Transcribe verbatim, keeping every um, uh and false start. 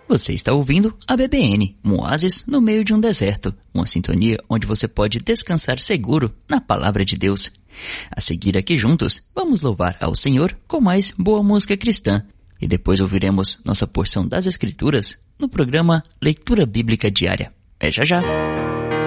Você está ouvindo a B B N, um oásis no meio de um deserto, uma sintonia onde você pode descansar seguro na palavra de Deus. A seguir aqui juntos, vamos louvar ao Senhor com mais boa música cristã e depois ouviremos nossa porção das Escrituras no programa Leitura Bíblica Diária. É já já!